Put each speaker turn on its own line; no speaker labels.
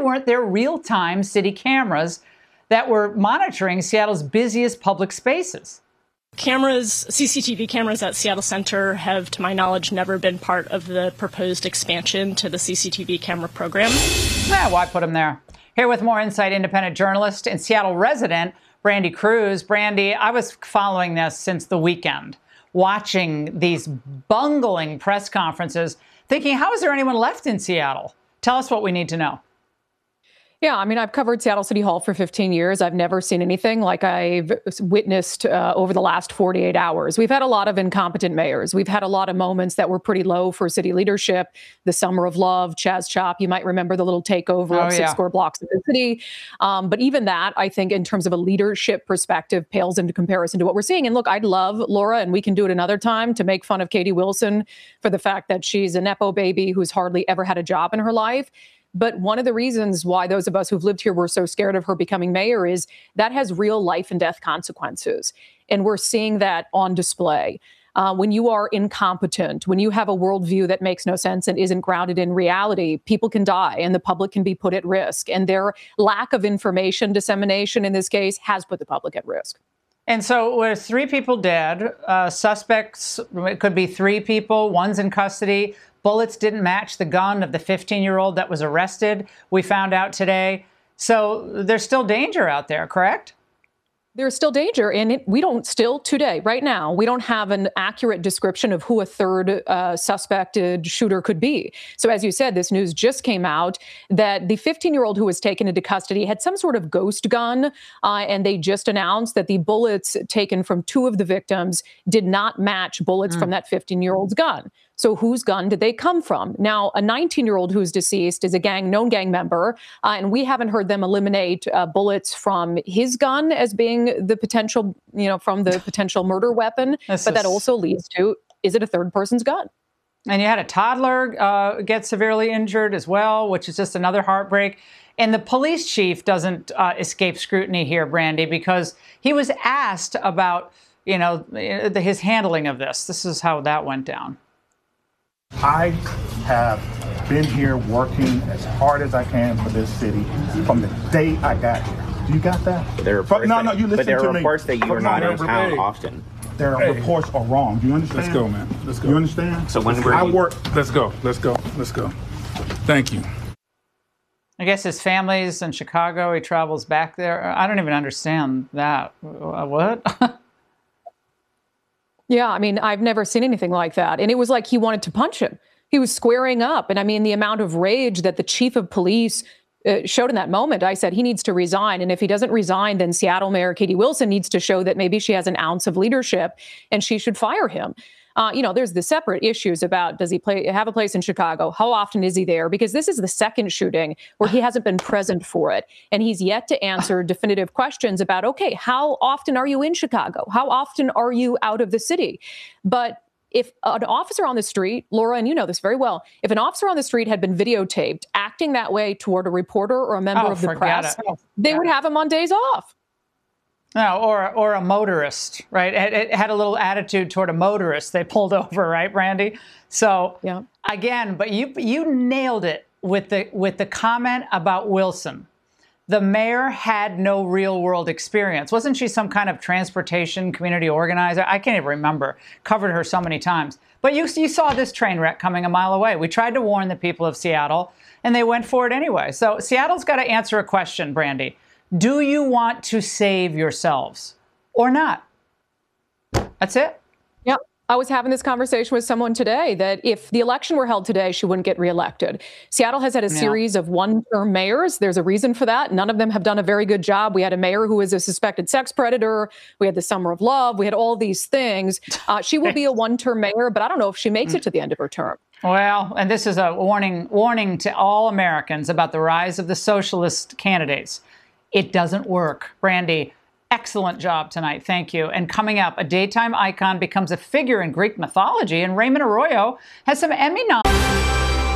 weren't there real-time city cameras that were monitoring Seattle's busiest public spaces?
CCTV cameras at Seattle Center have, to my knowledge, never been part of the proposed expansion to the CCTV camera program.
Why put them there? Here with more insight, independent journalist and Seattle resident Brandi Kruse. Brandi, I was following this since the weekend, watching these bungling press conferences, thinking, how is there anyone left in Seattle? Tell us what we need to know.
Yeah, I mean, I've covered Seattle City Hall for 15 years. I've never seen anything like I've witnessed over the last 48 hours. We've had a lot of incompetent mayors. We've had a lot of moments that were pretty low for city leadership. The Summer of Love, Chaz Chop, you might remember the little takeover of 6 square blocks of the city. But even that, I think, in terms of a leadership perspective, pales into comparison to what we're seeing. And look, I'd love, Laura, and we can do it another time, to make fun of Katie Wilson for the fact that she's a Nepo baby who's hardly ever had a job in her life. But one of the reasons why those of us who've lived here were so scared of her becoming mayor is that has real life and death consequences. And we're seeing that on display. When you are incompetent, when you have a worldview that makes no sense and isn't grounded in reality, people can die and the public can be put at risk. And their lack of information dissemination in this case has put the public at risk.
And so with 3 people dead, suspects, it could be 3 people, one's in custody. Bullets didn't match the gun of the 15-year-old that was arrested, we found out today. So there's still danger out there, correct?
There's still danger, and we don't still today, right now, we don't have an accurate description of who a third suspected shooter could be. So as you said, this news just came out that the 15-year-old who was taken into custody had some sort of ghost gun, and they just announced that the bullets taken from 2 of the victims did not match bullets from that 15-year-old's gun. So whose gun did they come from? Now, a 19-year-old who's deceased is a known gang member, and we haven't heard them eliminate bullets from his gun as being the potential, from the potential murder weapon. But that also leads to, is it a third person's gun?
And you had a toddler get severely injured as well, which is just another heartbreak. And the police chief doesn't escape scrutiny here, Brandi, because he was asked about, his handling of this. This is how that went down.
I have been here working as hard as I can for this city from the day I got here. Do you got that?
There are reports that you are not in town often.
Their reports are wrong. Do you understand?
Let's go, man. Let's go.
You understand?
So when I
work.
Let's go. Thank you.
I guess his family's in Chicago. He travels back there. I don't even understand that. What?
Yeah, I mean, I've never seen anything like that. And it was like he wanted to punch him. He was squaring up. And I mean, the amount of rage that the chief of police showed in that moment, I said he needs to resign. And if he doesn't resign, then Seattle Mayor Katie Wilson needs to show that maybe she has an ounce of leadership and she should fire him. There's the separate issues about, does he have a place in Chicago? How often is he there? Because this is the second shooting where he hasn't been present for it. And he's yet to answer definitive questions about, okay, how often are you in Chicago? How often are you out of the city? But if an officer on the street, Laura, and you know this very well, if an officer on the street had been videotaped acting that way toward a reporter or a member of the press, they would have him on days off.
No, or a motorist, right? It had a little attitude toward a motorist they pulled over, right, Brandi? So yeah. Again, but you nailed it with the comment about Wilson. The mayor had no real world experience. Wasn't she some kind of transportation community organizer? I can't even remember. Covered her so many times. But you saw this train wreck coming a mile away. We tried to warn the people of Seattle, and they went for it anyway. So Seattle's got to answer a question, Brandi. Do you want to save yourselves or not? That's it.
Yeah. I was having this conversation with someone today that if the election were held today, she wouldn't get reelected. Seattle has had a series of one-term mayors. There's a reason for that. None of them have done a very good job. We had a mayor who is a suspected sex predator. We had the Summer of Love. We had all these things. She will be a one-term mayor, but I don't know if she makes it to the end of her term.
Well, and this is a warning to all Americans about the rise of the socialist candidates. It doesn't work. Brandi, excellent job tonight. Thank you. And coming up, a daytime icon becomes a figure in Greek mythology, and Raymond Arroyo has some Emmy nominations.